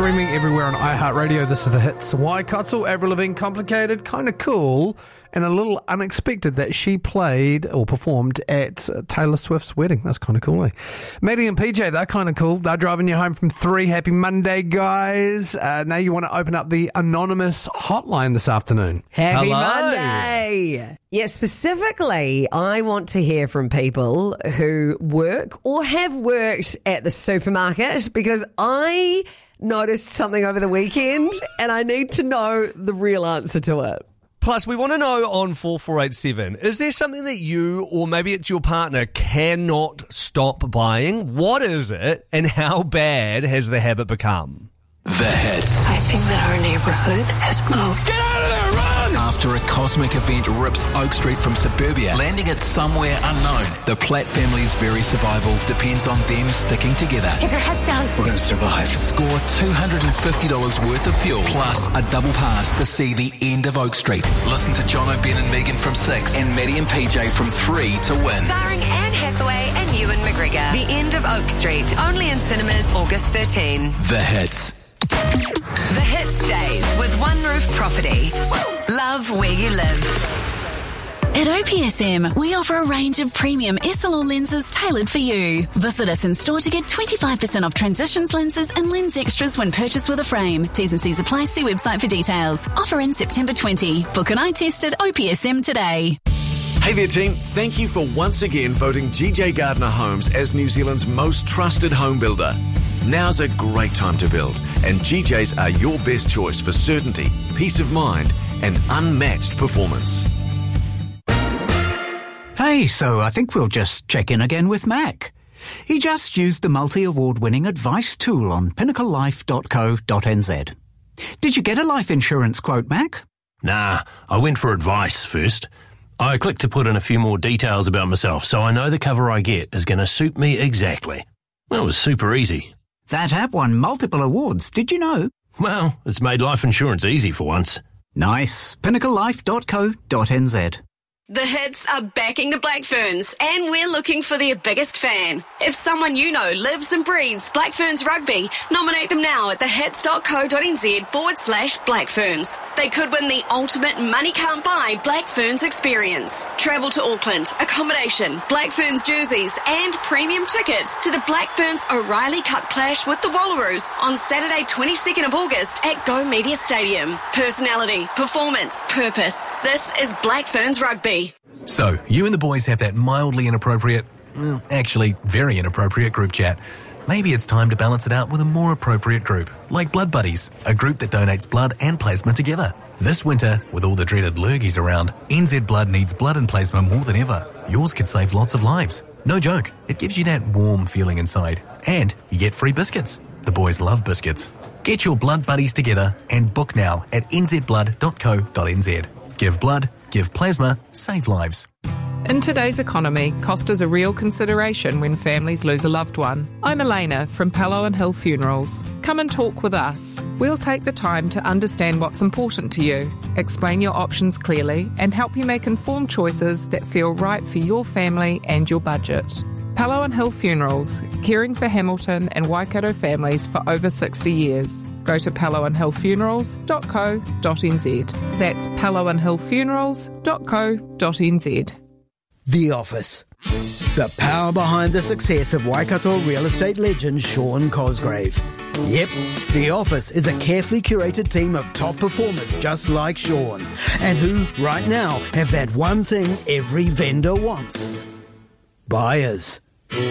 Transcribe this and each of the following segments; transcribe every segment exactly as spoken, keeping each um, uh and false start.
streaming everywhere on iHeartRadio. This is The Hits. Waikato, Avril Lavigne, complicated, kind of cool, and a little unexpected that she played or performed at Taylor Swift's wedding. That's kind of cool, eh? Maddie and P J, they're kind of cool. They're driving you home from three. Happy Monday, guys. Uh, now you want to open up the anonymous hotline this afternoon. Happy Hello. Monday. Yeah, specifically, I want to hear from people who work or have worked at the supermarket, because I noticed something over the weekend and I need to know the real answer to it. Plus, we want to know on four four eight seven, is there something that you or maybe it's your partner cannot stop buying? What is it and how bad has the habit become? The Hits. I think that our neighborhood has moved. Get out of there, run! After a cosmic event rips Oak Street from suburbia, landing it somewhere unknown, the Platt family's very survival depends on them sticking together. Keep your heads down. We're going to survive. Score two hundred fifty dollars worth of fuel, plus a double pass to see the end of Oak Street. Listen to John O'Ben and Megan from six and Maddie and P J from three to win. Starring Anne Hathaway and Ewan McGregor. The End of Oak Street. Only in cinemas August thirteenth. The Hits. The Hit Stays with One Roof Property. Love where you live. At O P S M, we offer a range of premium S L R lenses tailored for you. Visit us in store to get twenty-five percent off Transitions lenses and lens extras when purchased with a frame. T's and C's apply. See website for details. Offer in September twentieth. Book an eye test at O P S M today. Hey there team, thank you for once again voting G J Gardner Homes as New Zealand's most trusted home builder. Now's a great time to build, and G Js are your best choice for certainty, peace of mind, and unmatched performance. Hey, so I think we'll just check in again with Mac. He just used the multi-award winning advice tool on pinnacle life dot co dot n z. Did you get a life insurance quote, Mac? Nah, I went for advice first. I clicked to put in a few more details about myself so I know the cover I get is going to suit me exactly. Well, it was super easy. That app won multiple awards, did you know? Well, it's made life insurance easy for once. Nice. pinnacle life dot co dot n z. The Hits are backing the Black Ferns, and we're looking for their biggest fan. If someone you know lives and breathes Black Ferns rugby, nominate them now at thehits.co.nz forward slash Black Ferns. They could win the ultimate money can't buy Black Ferns experience. Travel to Auckland, accommodation, Black Ferns jerseys, and premium tickets to the Black Ferns O'Reilly Cup clash with the Wallaroos on Saturday twenty-second of August at Go Media Stadium. Personality, performance, purpose. This is Black Ferns rugby. So, you and the boys have that mildly inappropriate, well, actually very inappropriate group chat. Maybe it's time to balance it out with a more appropriate group, like Blood Buddies, a group that donates blood and plasma together. This winter, with all the dreaded lurgies around, N Z Blood needs blood and plasma more than ever. Yours could save lots of lives. No joke, it gives you that warm feeling inside. And you get free biscuits. The boys love biscuits. Get your Blood Buddies together and book now at n z blood dot co dot n z. Give blood, give plasma, save lives. In today's economy, cost is a real consideration when families lose a loved one. I'm Elena from Palo and Hill Funerals. Come and talk with us. We'll take the time to understand what's important to you, explain your options clearly, and help you make informed choices that feel right for your family and your budget. Palo and Hill Funerals, caring for Hamilton and Waikato families for over sixty years. Go to palo and hill funerals dot co dot n z. That's palo and hill funerals dot co dot n z. The Office. The power behind the success of Waikato real estate legend Sean Cosgrave. Yep, The Office is a carefully curated team of top performers just like Sean, and who, right now, have that one thing every vendor wants. Buyers.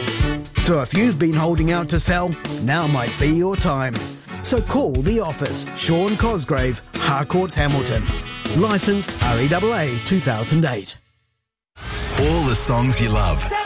So if you've been holding out to sell, now might be your time. So call The Office, Sean Cosgrave, Harcourts, Hamilton. Licensed R E A A two thousand eight. All the songs you love.